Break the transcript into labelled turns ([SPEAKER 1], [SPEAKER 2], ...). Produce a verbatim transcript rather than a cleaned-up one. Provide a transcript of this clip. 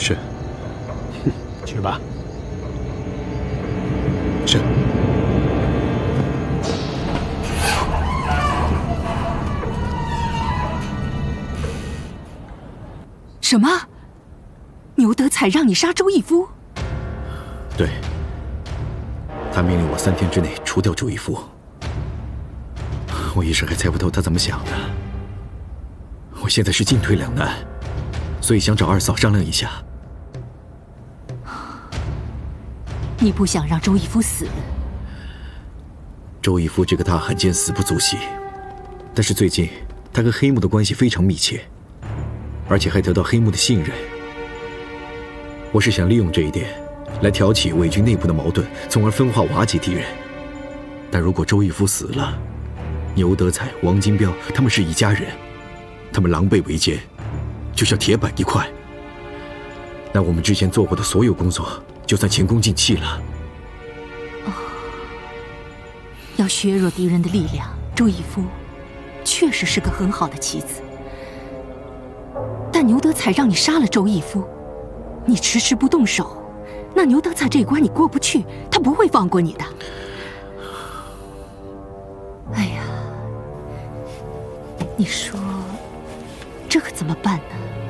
[SPEAKER 1] 是。
[SPEAKER 2] 去吧。
[SPEAKER 1] 是。
[SPEAKER 3] 什么？牛德彩让你杀周义夫？
[SPEAKER 1] 对，他命令我三天之内除掉周义夫。我一时还猜不透他怎么想的。我现在是进退两难，所以想找二嫂商量一下。
[SPEAKER 3] 你不想让周义夫死？
[SPEAKER 1] 周义夫这个大汉奸死不足惜，但是最近他跟黑幕的关系非常密切，而且还得到黑幕的信任。我是想利用这一点，来挑起伪军内部的矛盾，从而分化瓦解敌人。但如果周义夫死了，牛德彩、王金彪他们是一家人，他们狼狈为奸，就像铁板一块。那我们之前做过的所有工作，就算前功尽弃了。
[SPEAKER 3] 哦，要削弱敌人的力量，周义夫确实是个很好的棋子。但牛德彩让你杀了周义夫，你迟迟不动手，那牛德彩这一关你过不去，他不会放过你的。哎呀，你说这可怎么办呢？